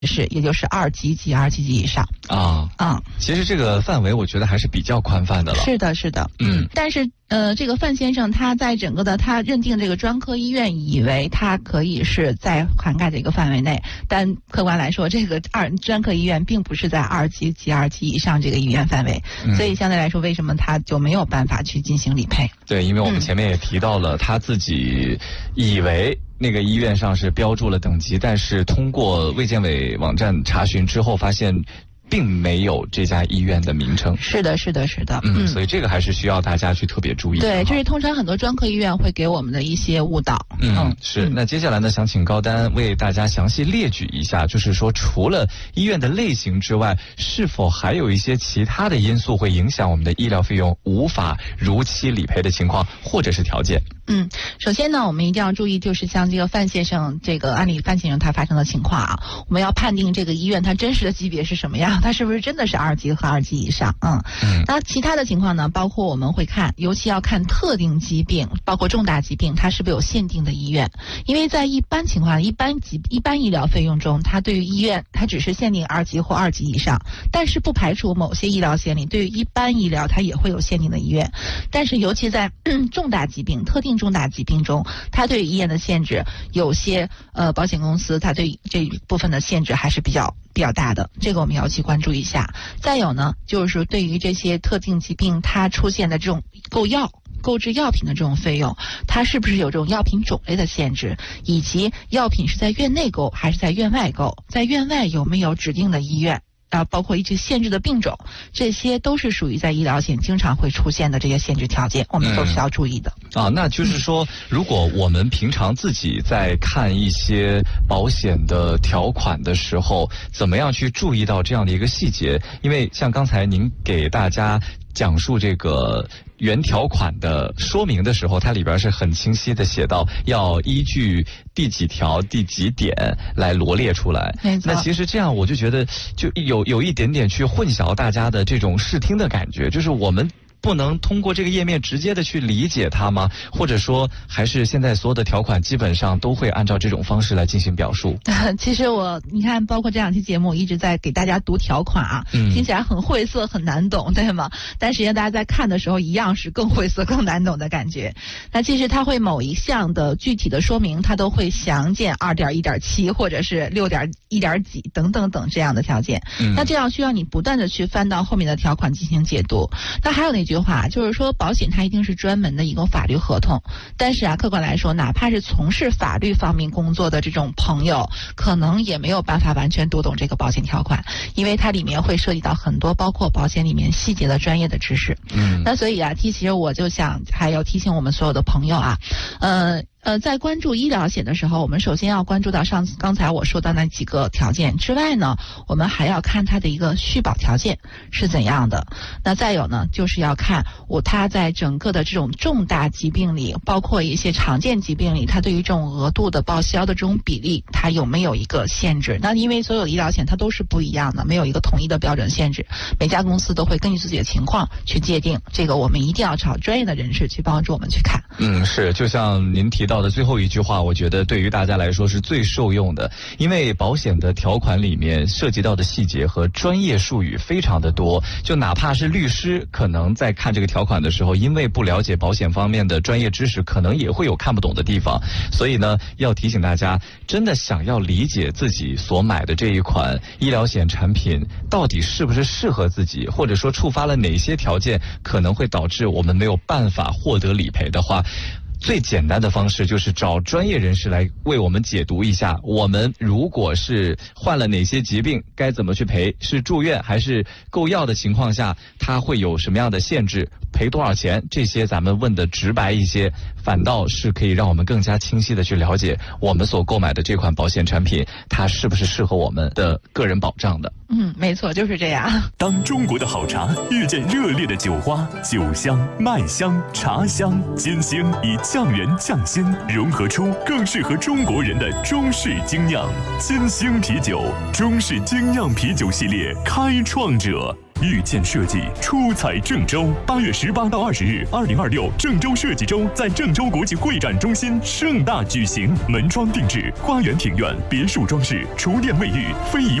是，也就是2级及2级及以上其实这个范围我觉得还是比较宽泛的了。 是的，是的，但是这个范先生他在整个的他认定这个专科医院，以为他可以是在涵盖的一个范围内，但客观来说，这个专科医院并不是在2级及2级以上这个医院范围，所以相对来说，为什么他就没有办法去进行理赔？ 对，因为我们前面也提到了，他自己以为那个医院上是标注了等级，但是通过卫健委网站查询之后发现并没有这家医院的名称。 是的，是的，是的。 所以这个还是需要大家去特别注意的。 对，这是通常很多专科医院会给我们的一些误导。 是。那接下来呢，想请高丹为大家详细列举一下，就是说除了医院的类型之外，是否还有一些其他的因素会影响我们的医疗费用无法如期理赔的情况或者是条件？ 首先呢，我们一定要注意，就是像这个范先生这个案例，范先生他发生的情况啊，我们要判定这个医院它真实的级别是什么样，它是不是真的是2级和2级以上。那其他的情况呢，包括我们会看，尤其要看特定疾病，包括重大疾病，它是不是有限定的医院？因为在一般情况、一般医疗费用中，它对于医院它只是限定2级或2级以上，但是不排除某些医疗险里对于一般医疗它也会有限定的医院，但是尤其在重大疾病、特定重大疾病中，它对于医院的限制，有些保险公司它对这一部分的限制还是比较大的，这个我们要去关注一下。再有呢，就是对于这些特定疾病它出现的这种购置药品的这种费用，它是不是有这种药品种类的限制，以及药品是在院内购还是在院外购，在院外有没有指定的医院，包括一些限制的病种，这些都是属于在医疗险经常会出现的这些限制条件，我们都需要注意的。 那就是说，如果我们平常自己在看一些保险的条款的时候，怎么样去注意到这样的一个细节？因为像刚才您给大家讲述这个原条款的说明的时候，它里边是很清晰的写到要依据第几条第几点来罗列出来。那其实这样我就觉得就有一点点去混淆大家的这种视听的感觉，就是我们不能通过这个页面直接的去理解它吗？或者说还是现在所有的条款基本上都会按照这种方式来进行表述？ 其实你看包括这2期节目一直在给大家读条款啊，听起来很晦涩很难懂，对吗？但实际上大家在看的时候一样是更晦涩更难懂的感觉。那其实它会某一项的具体的说明，它都会详见2.1.7或者是6.1几等等等这样的条件。那这样需要你不断的去翻到后面的条款进行解读。那还有那句话就是说，保险它一定是专门的一个法律合同，但是客观来说，哪怕是从事法律方面工作的这种朋友，可能也没有办法完全读懂这个保险条款，因为它里面会涉及到很多包括保险里面细节的专业的知识。那所以其实我就想还要提醒我们所有的朋友在关注医疗险的时候，我们首先要关注到刚才我说的那几个条件之外呢，我们还要看它的一个续保条件是怎样的。那再有呢，就是要看它在整个的这种重大疾病里，包括一些常见疾病里，它对于这种额度的报销的这种比例，它有没有一个限制？那因为所有的医疗险它都是不一样的，没有一个统一的标准限制，每家公司都会根据自己的情况去界定，这个我们一定要找专业的人士去帮助我们去看。 是，就像您提到的最后一句话，我觉得对于大家来说是最受用的，因为保险的条款里面涉及到的细节和专业术语非常的多，就哪怕是律师可能在看这个条款的时候，因为不了解保险方面的专业知识，可能也会有看不懂的地方。所以呢，要提醒大家，真的想要理解自己所买的这一款医疗险产品到底是不是适合自己，或者说触发了哪些条件可能会导致我们没有办法获得理赔的话，最简单的方式就是找专业人士来为我们解读一下，我们如果是患了哪些疾病该怎么去赔，是住院还是购药的情况下它会有什么样的限制，赔多少钱，这些咱们问的直白一些，反倒是可以让我们更加清晰的去了解我们所购买的这款保险产品它是不是适合我们的个人保障的。 没错，就是这样。 当中国的好茶遇见热烈的酒花，酒香、麦香、茶香、金星以匠人匠心融合出更适合中国人的中式精酿。金星啤酒，中式精酿啤酒系列开创者。 遇见设计，出彩郑州。8月18到20日，2026郑州设计周在郑州国际会展中心盛大举行，门窗定制、花园庭院、别墅装饰、厨电卫浴、非遗。